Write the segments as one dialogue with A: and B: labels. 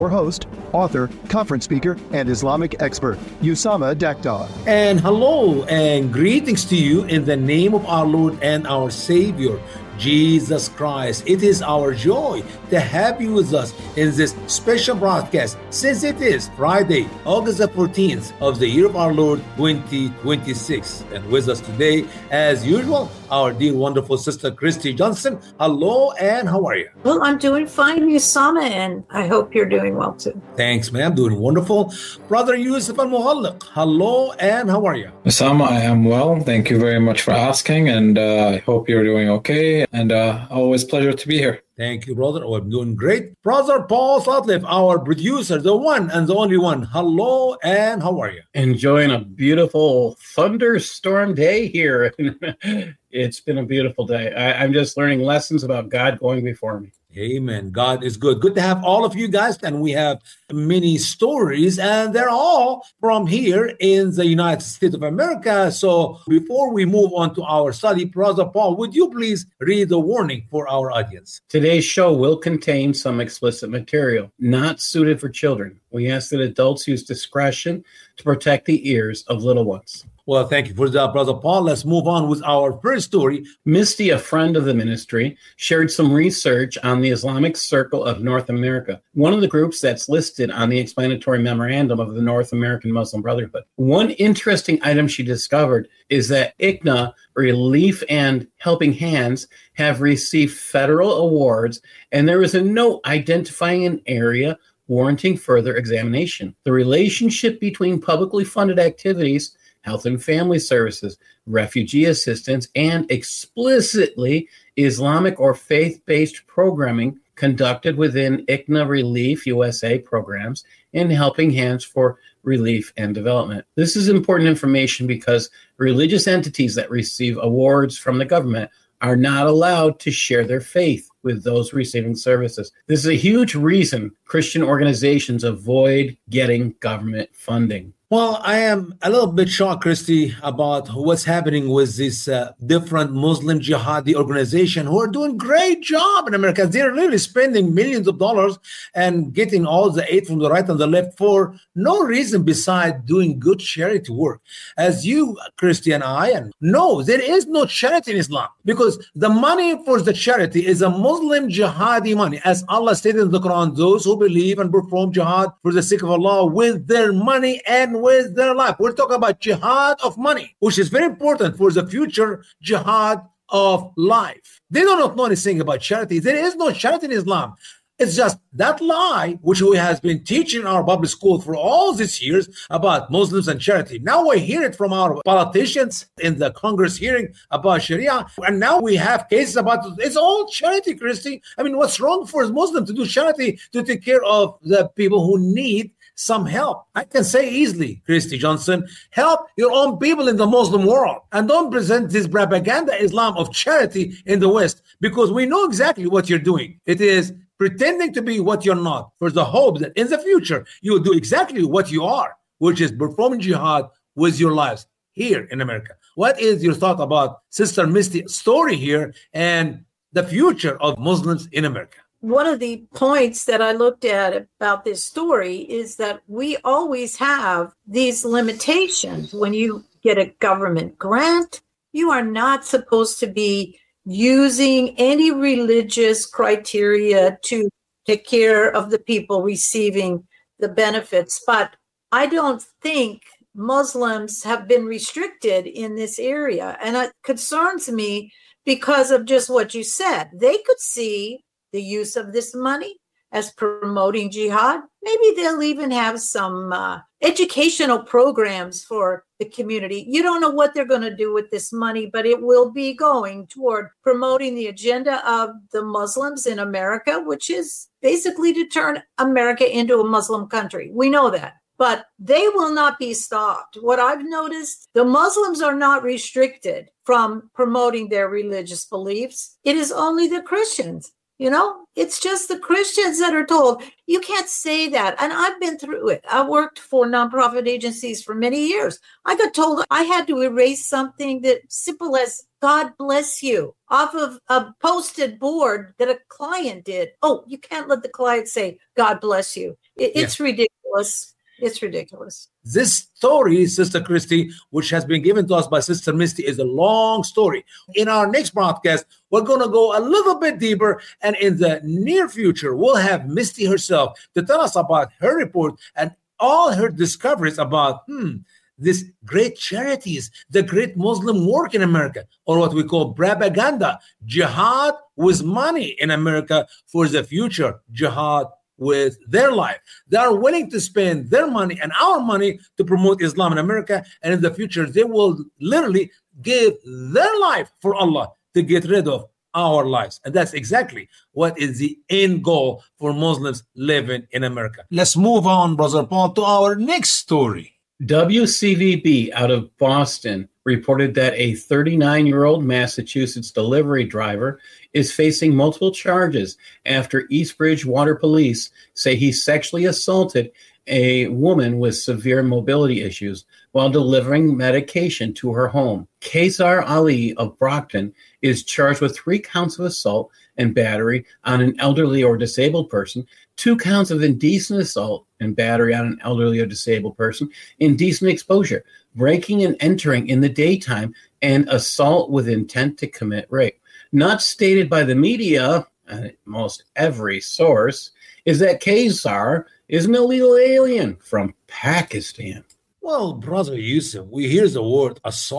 A: Our host, author, conference speaker, and Islamic expert, Usama Daktar.
B: And hello and greetings to you in the name of our Lord and our Savior, Jesus Christ. It is our joy to have you with us in this special broadcast, since it is Friday, August the 14th of the year of our Lord 2026. And with us today, as usual, our dear wonderful sister Christy Johnson. Hello, and how are you?
C: Well, I'm doing fine, Usama, and I hope you're doing well too.
B: Thanks, ma'am. Doing wonderful. Brother Yusuf Al-Muhalliq. Hello, and how are you?
D: Usama, I am well. Thank you very much for asking, and I hope you're doing okay. And always pleasure to be here.
B: Thank you, brother. Oh, I'm doing great. Brother Paul Sutcliffe, our producer, the one and the only one. Hello, and how are you?
E: Enjoying a beautiful thunderstorm day here. It's been a beautiful day. I'm just learning lessons about God going before me.
B: Amen. God is good. Good to have all of you guys. And we have many stories, and they're all from here in the United States of America. So before we move on to our study, Brother Paul, would you please read the warning for our audience?
E: Today's show will contain some explicit material not suited for children. We ask that adults use discretion to protect the ears of little ones.
B: Well, thank you for that, Brother Paul. Let's move on with our first story.
E: Misty, a friend of the ministry, shared some research on the Islamic Circle of North America, one of the groups that's listed on the explanatory memorandum of the North American Muslim Brotherhood. One interesting item she discovered is that ICNA, Relief and Helping Hands, have received federal awards, and there is a note identifying an area warranting further examination. The relationship between publicly funded activities, health and family services, refugee assistance, and explicitly Islamic or faith-based programming conducted within ICNA Relief USA programs and Helping Hands for Relief and Development. This is important information because religious entities that receive awards from the government are not allowed to share their faith with those receiving services. This is a huge reason Christian organizations avoid getting government funding.
B: Well, I am a little bit shocked, Christy, about what's happening with this different Muslim jihadi organization who are doing great job in America. They're really spending millions of dollars and getting all the aid from the right and the left for no reason besides doing good charity work. As you, Christy, and I know, there is no charity in Islam because the money for the charity is a Muslim jihadi money. As Allah stated in the Quran, those who believe and perform jihad for the sake of Allah with their money and with their life. We're talking about jihad of money, which is very important for the future jihad of life. They do not know anything about charity. There is no charity in Islam. It's just that lie, which we have been teaching in our public school for all these years about Muslims and charity. Now we hear it from our politicians in the Congress hearing about Sharia. And now we have cases about it's all charity, Christy. I mean, what's wrong for a Muslim to do charity to take care of the people who need some help? I can say easily, Christy Johnson, help your own people in the Muslim world and don't present this propaganda Islam of charity in the West, because we know exactly what you're doing. It is pretending to be what you're not for the hope that in the future you will do exactly what you are, which is performing jihad with your lives here in America. What is your thought about Sister Misty's story here and the future of Muslims in America?
C: One of the points that I looked at about this story is that we always have these limitations. When you get a government grant, you are not supposed to be using any religious criteria to take care of the people receiving the benefits. But I don't think Muslims have been restricted in this area. And it concerns me because of just what you said. They could see the use of this money as promoting jihad. Maybe they'll even have some educational programs for the community. You don't know what they're going to do with this money, but it will be going toward promoting the agenda of the Muslims in America, which is basically to turn America into a Muslim country. We know that. But they will not be stopped. What I've noticed, the Muslims are not restricted from promoting their religious beliefs. It is only the Christians. You know, it's just the Christians that are told, you can't say that. And I've been through it. I worked for nonprofit agencies for many years. I got told I had to erase something that simple as God bless you off of a posted board that a client did. Oh, you can't let the client say, God bless you. It's ridiculous. It's ridiculous.
B: This story, Sister Christy, which has been given to us by Sister Misty, is a long story. In our next broadcast, we're going to go a little bit deeper, and in the near future, we'll have Misty herself to tell us about her report and all her discoveries about these great charities, the great Muslim work in America, or what we call propaganda, jihad with money in America for the future, jihad with their life. They are willing to spend their money and our money to promote Islam in America, and in the future, they will literally give their life for Allah to get rid of our lives. And that's exactly what is the end goal for Muslims living in America. Let's move on, Brother Paul, to our next story.
E: WCVB out of Boston reported that a 39-year-old Massachusetts delivery driver is facing multiple charges after East Bridgewater police say he sexually assaulted a woman with severe mobility issues while delivering medication to her home. Kaysar Ali of Brockton is charged with 3 counts of assault and battery on an elderly or disabled person, 2 counts of indecent assault and battery on an elderly or disabled person, indecent exposure, breaking and entering in the daytime, and assault with intent to commit rape. Not stated by the media, most every source, is that Kaysar is an illegal alien from Pakistan.
B: Well, Brother Yusuf, we hear the word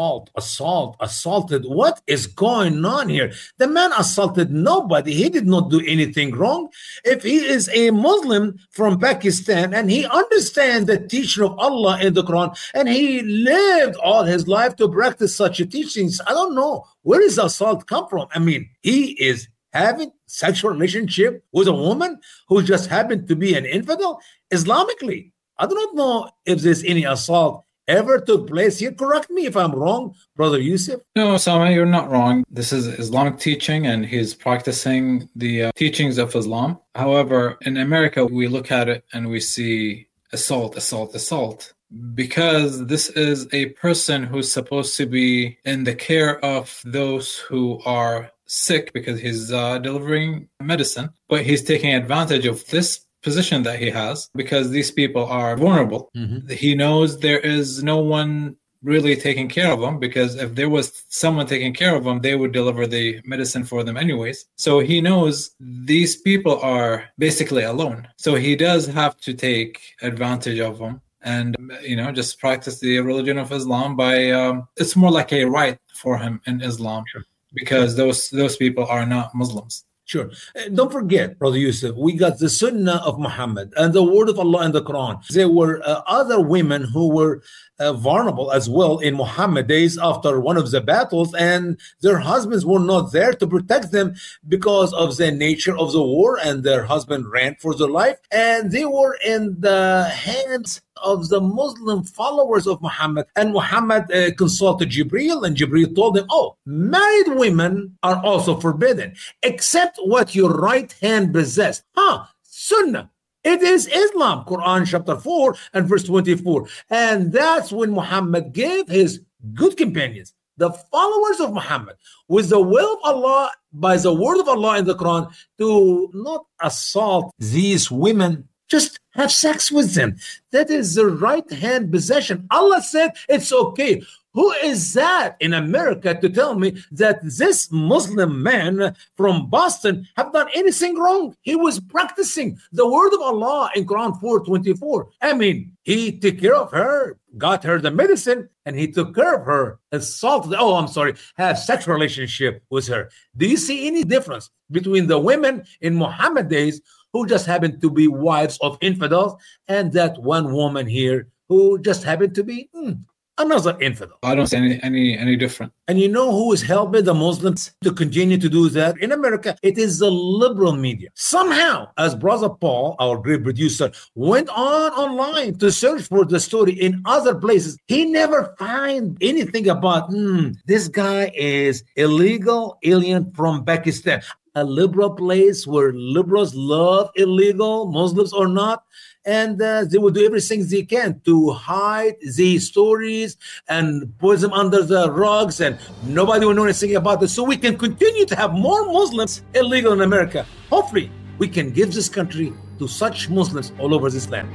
B: assaulted. What is going on here? The man assaulted nobody. He did not do anything wrong. If he is a Muslim from Pakistan and he understands the teaching of Allah in the Quran and he lived all his life to practice such teachings, I don't know, where does assault come from? I mean, he is having sexual relationship with a woman who just happened to be an infidel Islamically. I do not know if there's any assault ever took place here. Correct me if I'm wrong, Brother Yusuf.
D: No, Osama, you're not wrong. This is Islamic teaching, and he's practicing the teachings of Islam. However, in America, we look at it and we see assault, because this is a person who's supposed to be in the care of those who are sick because he's delivering medicine, but he's taking advantage of this position that he has because these people are vulnerable. Mm-hmm. He knows there is no one really taking care of them, because if there was someone taking care of them, they would deliver the medicine for them anyways. So he knows these people are basically alone. So he does have to take advantage of them and, just practice the religion of Islam by, it's more like a right for him in Islam, sure, because those people are not Muslims.
B: Sure. Don't forget, Brother Yusuf, we got the Sunnah of Muhammad and the word of Allah in the Quran. There were other women who were vulnerable as well in Muhammad days after one of the battles, and their husbands were not there to protect them because of the nature of the war, and their husband ran for their life, and they were in the hands of the Muslim followers of Muhammad. And Muhammad consulted Jibreel, and Jibreel told him, married women are also forbidden, except what your right hand possesses. Sunnah. It is Islam, Quran chapter 4 and verse 24. And that's when Muhammad gave his good companions, the followers of Muhammad, with the will of Allah, by the word of Allah in the Quran, to not assault these women, just have sex with them. That is the right hand possession. Allah said it's okay. Who is that in America to tell me that this Muslim man from Boston have done anything wrong? He was practicing the word of Allah in Quran 4:24. I mean, he took care of her, got her the medicine, and he took care of her, have sexual relationship with her. Do you see any difference between the women in Muhammad days who just happened to be wives of infidels and that one woman here who just happened to be another infidel?
D: I don't see any different.
B: And you know who is helping the Muslims to continue to do that in America? It is the liberal media. Somehow, as Brother Paul, our great producer, went online to search for the story in other places, he never find anything about this guy is illegal alien from Pakistan, a liberal place where liberals love illegal Muslims or not. And they will do everything they can to hide these stories and put them under the rugs, and nobody will know anything about it. So we can continue to have more Muslims illegal in America. Hopefully, we can give this country to such Muslims all over this land.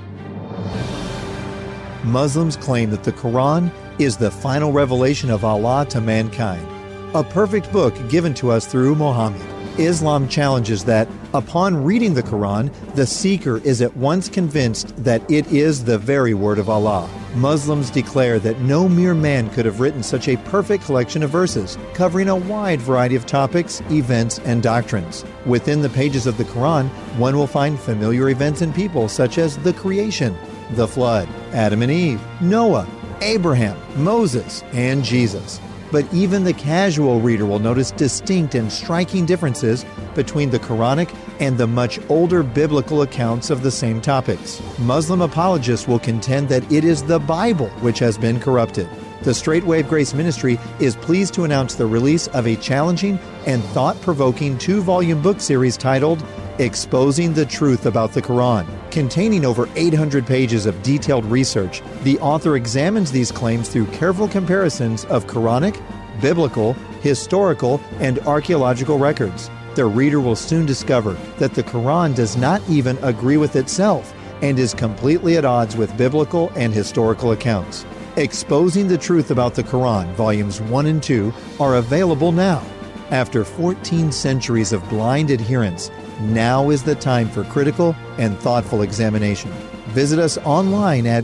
F: Muslims claim that the Quran is the final revelation of Allah to mankind, a perfect book given to us through Muhammad. Islam challenges that, upon reading the Quran, the seeker is at once convinced that it is the very word of Allah. Muslims declare that no mere man could have written such a perfect collection of verses, covering a wide variety of topics, events, and doctrines. Within the pages of the Quran, one will find familiar events and people such as the creation, the flood, Adam and Eve, Noah, Abraham, Moses, and Jesus. But even the casual reader will notice distinct and striking differences between the Quranic and the much older biblical accounts of the same topics. Muslim apologists will contend that it is the Bible which has been corrupted. The Straight Wave Grace Ministry is pleased to announce the release of a challenging and thought-provoking 2-volume book series titled Exposing the Truth About the Quran. Containing over 800 pages of detailed research, the author examines these claims through careful comparisons of Quranic, biblical, historical, and archaeological records. The reader will soon discover that the Quran does not even agree with itself and is completely at odds with biblical and historical accounts. Exposing the Truth About the Quran, Volumes 1 and 2, are available now. After 14 centuries of blind adherence, now is the time for critical and thoughtful examination. Visit us online at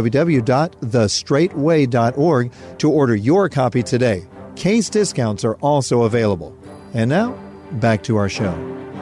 F: www.thestraightway.org to order your copy today. Case discounts are also available. And now, back to our show.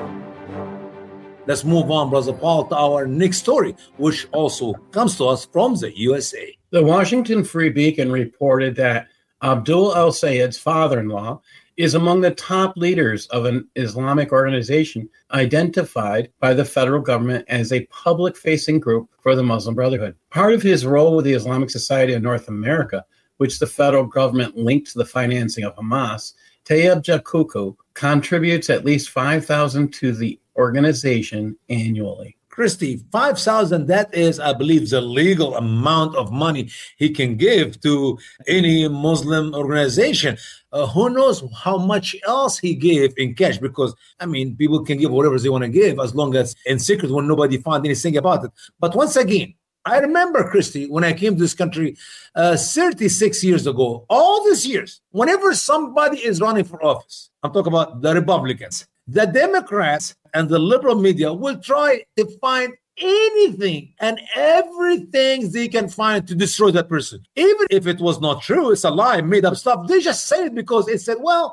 B: Let's move on, Brother Paul, to our next story, which also comes to us from the USA.
E: The Washington Free Beacon reported that Abdul El-Sayed's father-in-law is among the top leaders of an Islamic organization identified by the federal government as a public-facing group for the Muslim Brotherhood. Part of his role with the Islamic Society of North America, which the federal government linked to the financing of Hamas, Tayyab Jakuku contributes at least $5,000 to the organization annually.
B: Christy, 5,000, that is, I believe, the legal amount of money he can give to any Muslim organization. Who knows how much else he gave in cash? Because, I mean, people can give whatever they want to give as long as in secret when nobody found anything about it. But once again, I remember, Christy, when I came to this country 36 years ago, all these years, whenever somebody is running for office, I'm talking about the Republicans, the Democrats and the liberal media will try to find anything and everything they can find to destroy that person. Even if it was not true, it's a lie, made up stuff, they just say it because it said, well,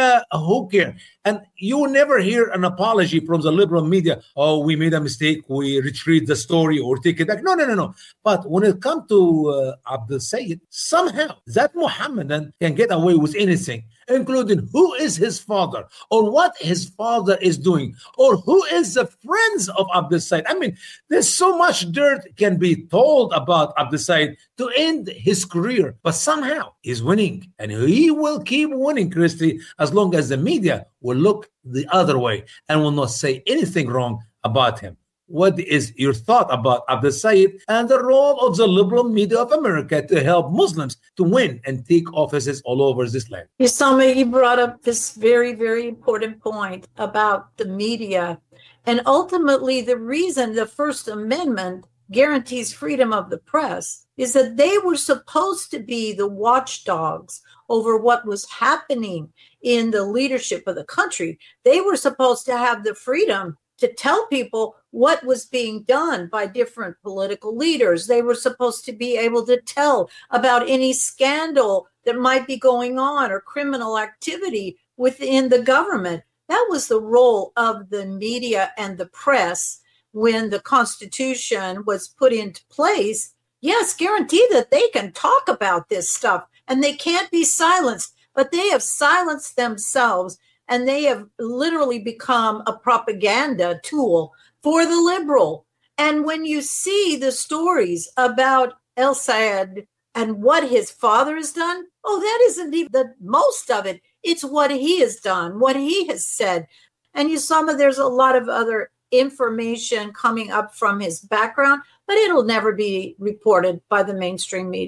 B: who cares? And you will never hear an apology from the liberal media. Oh, we made a mistake, we retreat the story or take it back. No. But when it comes to Abdul Sayed, somehow that Muhammadan can get away with anything, including who is his father or what his father is doing or who is the friends of Abdul Sayed. I mean, there's so much dirt can be told about Abdul Sayed to end his career, but somehow he's winning and he will keep winning, Christy, as long as the media will look the other way and will not say anything wrong about him. What is your thought about Abdul Sayed and the role of the liberal media of America to help Muslims to win and take offices all over this land?
C: Usama, you brought up this very, very important point about the media. And ultimately, the reason the First Amendment guarantees freedom of the press is that they were supposed to be the watchdogs over what was happening in the leadership of the country. They were supposed to have the freedom to tell people what was being done by different political leaders. They were supposed to be able to tell about any scandal that might be going on or criminal activity within the government. That was the role of the media and the press when the Constitution was put into place. Yes, guarantee that they can talk about this stuff and they can't be silenced, but they have silenced themselves and they have literally become a propaganda tool for the liberal. And when you see the stories about El-Sayed and what his father has done, oh, that isn't even the most of it. It's what he has done, what he has said. And Usama, there's a lot of other information coming up from his background, but it'll never be reported by the mainstream media.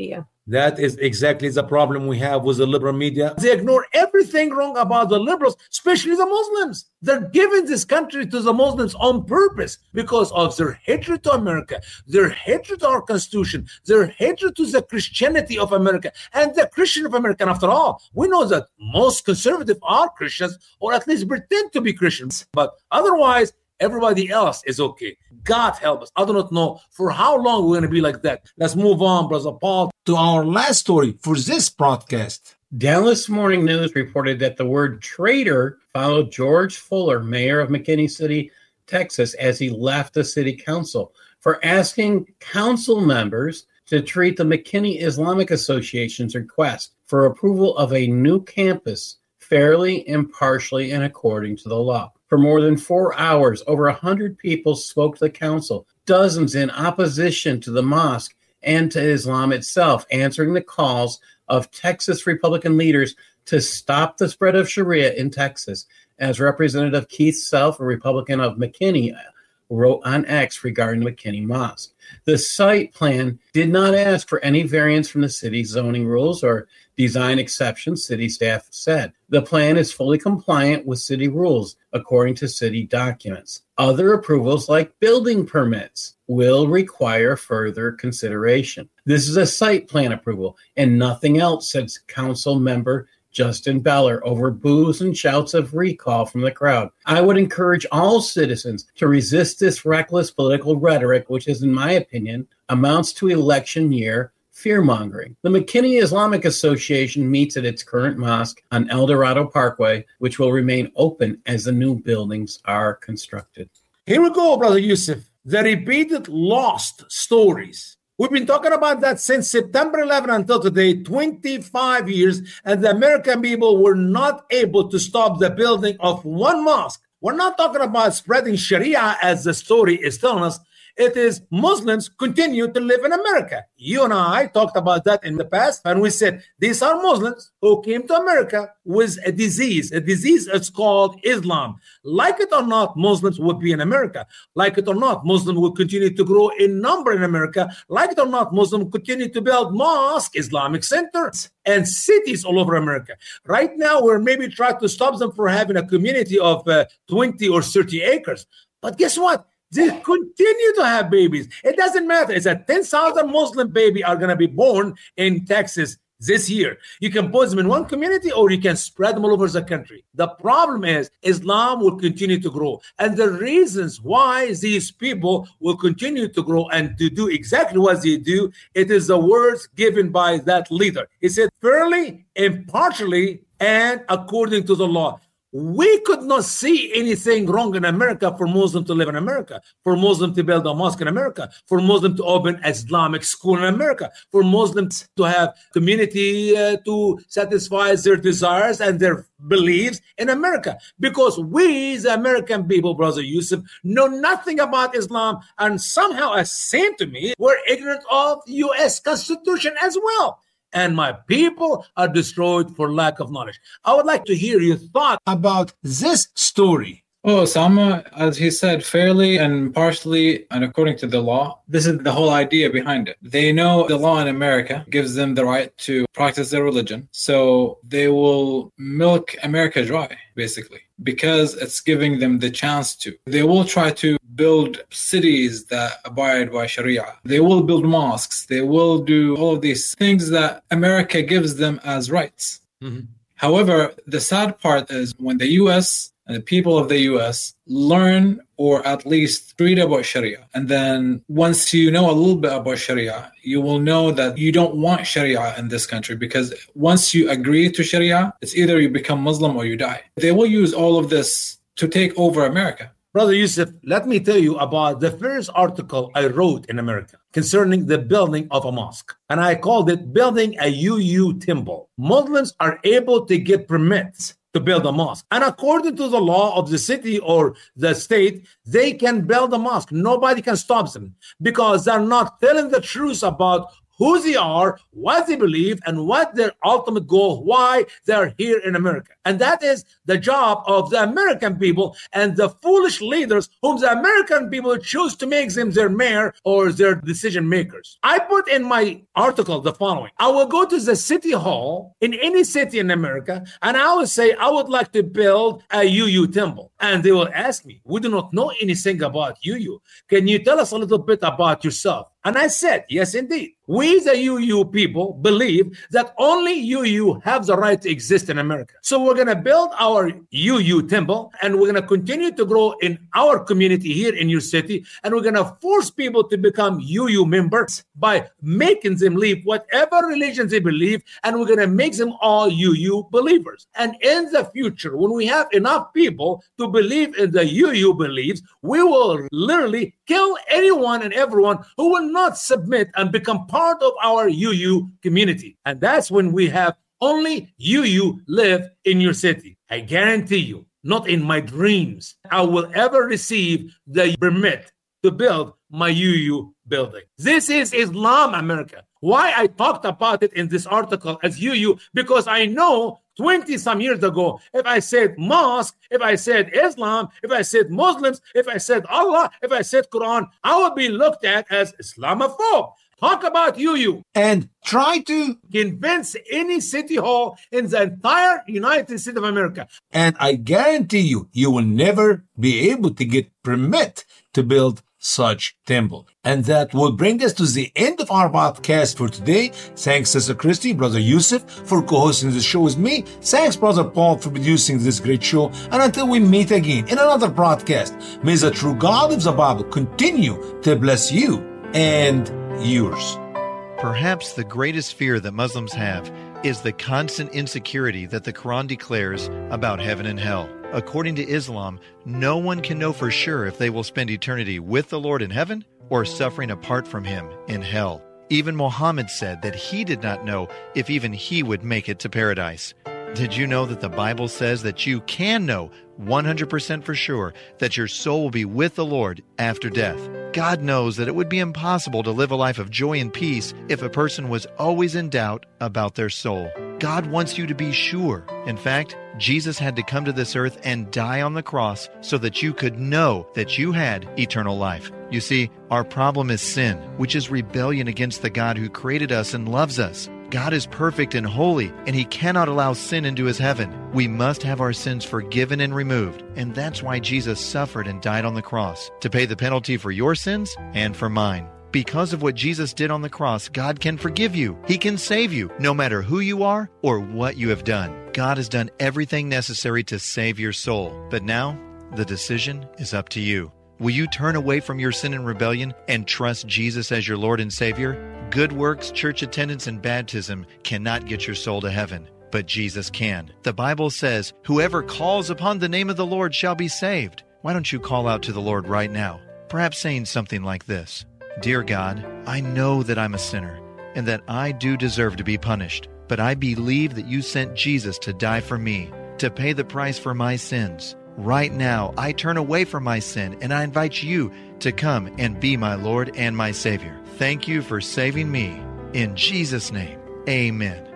B: That is exactly the problem we have with the liberal media. They ignore everything wrong about the liberals, especially the Muslims. They're giving this country to the Muslims on purpose because of their hatred to America, their hatred to our Constitution, their hatred to the Christianity of America and the Christian of America. And after all, we know that most conservative are Christians, or at least pretend to be Christians. But otherwise, everybody else is okay. God help us. I do not know for how long we're going to be like that. Let's move on, Brother Paul, to our last story for this broadcast.
E: Dallas Morning News reported that the word traitor followed George Fuller, mayor of McKinney City, Texas, as he left the city council for asking council members to treat the McKinney Islamic Association's request for approval of a new campus fairly, impartially, and according to the law. For more than 4 hours, over 100 people spoke to the council, dozens in opposition to the mosque and to Islam itself, answering the calls of Texas Republican leaders to stop the spread of Sharia in Texas. As Representative Keith Self, a Republican of McKinney, wrote on X regarding the McKinney Mosque. The site plan did not ask for any variance from the city's zoning rules or design exceptions, city staff said. The plan is fully compliant with city rules, according to city documents. Other approvals, like building permits, will require further consideration. This is a site plan approval and nothing else, said council member Justin Beller over boos and shouts of recall from the crowd. I would encourage all citizens to resist this reckless political rhetoric, which is, in my opinion, amounts to election year fear-mongering. The McKinney Islamic Association meets at its current mosque on El Dorado Parkway, which will remain open as the new buildings are constructed.
B: Here we go, Brother Yusuf. The repeated lost stories. We've been talking about that since September 11 until today, 25 years, and the American people were not able to stop the building of one mosque. We're not talking about spreading Sharia as the story is telling us. It is Muslims continue to live in America. You and I talked about that in the past, and we said these are Muslims who came to America with a disease. A disease is called Islam. Like it or not, Muslims would be in America. Like it or not, Muslims will continue to grow in number in America. Like it or not, Muslims continue to build mosques, Islamic centers, and cities all over America. Right now, we're maybe trying to stop them from having a community of 20 or 30 acres. But guess what? They continue to have babies. It doesn't matter. It's a 10,000 Muslim baby are going to be born in Texas this year. You can put them in one community or you can spread them all over the country. The problem is Islam will continue to grow. And the reasons why these people will continue to grow and to do exactly what they do, it is the words given by that leader. He said, fairly, impartially, and according to the law. We could not see anything wrong in America for Muslims to live in America, for Muslims to build a mosque in America, for Muslims to open an Islamic school in America, for Muslims to have community to satisfy their desires and their beliefs in America. Because we, the American people, Brother Yusuf, know nothing about Islam, and somehow, it seemed to me, we're ignorant of the U.S. Constitution as well. And my people are destroyed for lack of knowledge. I would like to hear your thought about this story.
D: Oh, Osama, as he said, fairly and partially and according to the law. This is the whole idea behind it. They know the law in America gives them the right to practice their religion. So they will milk America dry, basically, because it's giving them the chance to. They will try to build cities that abide by Sharia. They will build mosques. They will do all of these things that America gives them as rights. Mm-hmm. However, the sad part is when the U.S. and the people of the U.S. learn or at least read about Sharia. And then once you know a little bit about Sharia, you will know that you don't want Sharia in this country, because once you agree to Sharia, it's either you become Muslim or you die. They will use all of this to take over America.
B: Brother Yusuf, let me tell you about the first article I wrote in America concerning the building of a mosque. And I called it Building a UU Temple. Muslims are able to get permits to build a mosque. And according to the law of the city or the state, they can build a mosque. Nobody can stop them because they're not telling the truth about who they are, what they believe, and what their ultimate goal, why they're here in America. And that is the job of the American people and the foolish leaders whom the American people choose to make them their mayor or their decision makers. I put in my article the following. I will go to the city hall in any city in America, and I will say, I would like to build a UU temple. And they will ask me, we do not know anything about UU. Can you tell us a little bit about yourself? And I said, yes, indeed. We, the UU people, believe that only UU have the right to exist in America. So we're going to build our UU temple, and we're going to continue to grow in our community here in your city. And we're going to force people to become UU members by making them leave whatever religion they believe, and we're going to make them all UU believers. And in the future, when we have enough people to believe in the UU beliefs, we will literally kill anyone and everyone who will not submit and become part of our UU community. And that's when we have only UU live in your city. I guarantee you, not in my dreams, I will ever receive the permit to build my UU building. This is Islam America. Why I talked about it in this article as UU, because I know 20 some years ago, if I said mosque, if I said Islam, if I said Muslims, if I said Allah, if I said Quran, I would be looked at as Islamophobe. Talk about UU and try to convince any city hall in the entire United States of America. And I guarantee you, you will never be able to get permit to build such temple. And that will bring us to the end of our podcast for today. Thanks, Sister Christy, Brother Yusuf, for co-hosting the show with me. Thanks, Brother Paul, for producing this great show. And until we meet again in another broadcast, may the true God of the Bible continue to bless you and yours.
F: Perhaps the greatest fear that Muslims have is the constant insecurity that the Quran declares about heaven and hell. According to Islam, no one can know for sure if they will spend eternity with the Lord in heaven or suffering apart from Him in hell. Even Muhammad said that he did not know if even he would make it to paradise. Did you know that the Bible says that you can know 100% for sure that your soul will be with the Lord after death? God knows that it would be impossible to live a life of joy and peace if a person was always in doubt about their soul. God wants you to be sure. In fact, Jesus had to come to this earth and die on the cross so that you could know that you had eternal life. You see, our problem is sin, which is rebellion against the God who created us and loves us. God is perfect and holy, and He cannot allow sin into His heaven. We must have our sins forgiven and removed, and that's why Jesus suffered and died on the cross, to pay the penalty for your sins and for mine. Because of what Jesus did on the cross, God can forgive you. He can save you, no matter who you are or what you have done. God has done everything necessary to save your soul. But now, the decision is up to you. Will you turn away from your sin and rebellion and trust Jesus as your Lord and Savior? Good works, church attendance, and baptism cannot get your soul to heaven, but Jesus can. The Bible says, "Whoever calls upon the name of the Lord shall be saved." Why don't you call out to the Lord right now? Perhaps saying something like this: Dear God, I know that I'm a sinner and that I do deserve to be punished, but I believe that you sent Jesus to die for me, to pay the price for my sins. Right now, I turn away from my sin and I invite you to come and be my Lord and my Savior. Thank you for saving me. In Jesus' name, amen.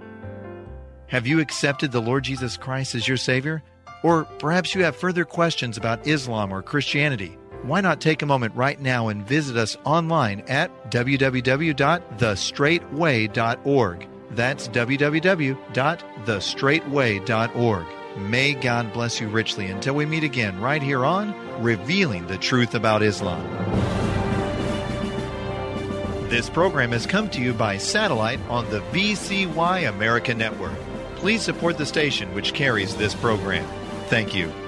F: Have you accepted the Lord Jesus Christ as your Savior? Or perhaps you have further questions about Islam or Christianity. Why not take a moment right now and visit us online at www.thestraightway.org. That's www.thestraightway.org. May God bless you richly until we meet again right here on Revealing the Truth About Islam. This program has come to you by satellite on the VCY America Network. Please support the station which carries this program. Thank you.